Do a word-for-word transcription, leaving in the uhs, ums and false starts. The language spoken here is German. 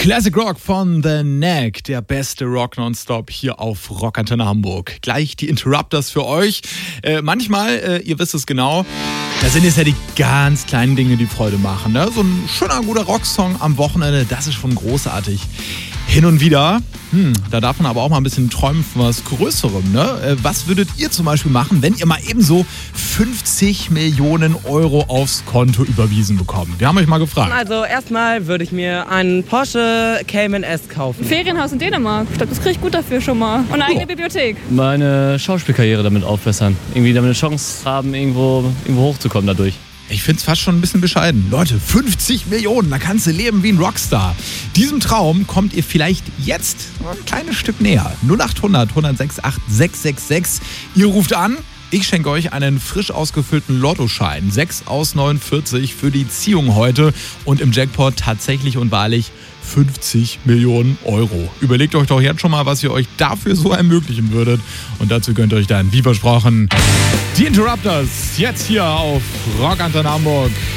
Classic Rock von The Knack, der beste Rock nonstop hier auf Rockantenne Hamburg. Gleich die Interrupters für euch. Äh, manchmal, äh, ihr wisst es genau, da sind es ja die ganz kleinen Dinge, die Freude machen. Ne? So ein schöner, guter Rocksong am Wochenende, das ist schon großartig. Hin und wieder, hm, da darf man aber auch mal ein bisschen träumen von was Größerem. Ne? Äh, was würdet ihr zum Beispiel machen, wenn ihr mal ebenso fünfzig Millionen Euro aufs Konto überwiesen bekommt? Wir haben euch mal gefragt. Also erstmal würde ich mir einen Porsche Cayman S kaufen. Ein Ferienhaus in Dänemark. Ich glaube, das kriege ich gut dafür schon mal. Und eine eigene Oh. Bibliothek. Meine Schauspielkarriere damit aufbessern. Irgendwie damit eine Chance haben, irgendwo, irgendwo hochzukommen dadurch. Ich finde es fast schon ein bisschen bescheiden. Leute, fünfzig Millionen, da kannst du leben wie ein Rockstar. Diesem Traum kommt ihr vielleicht jetzt ein kleines Stück näher. null acht hundert, hundertsechs acht sechs sechs sechs. Ihr ruft an. Ich schenke euch einen frisch ausgefüllten Lottoschein. sechs aus neunundvierzig für die Ziehung heute. Und im Jackpot tatsächlich und wahrlich fünfzig Millionen Euro. Überlegt euch doch jetzt schon mal, was ihr euch dafür so ermöglichen würdet. Und dazu könnt ihr euch dann, wie versprochen, die Interrupters jetzt hier auf Rockantenne Hamburg.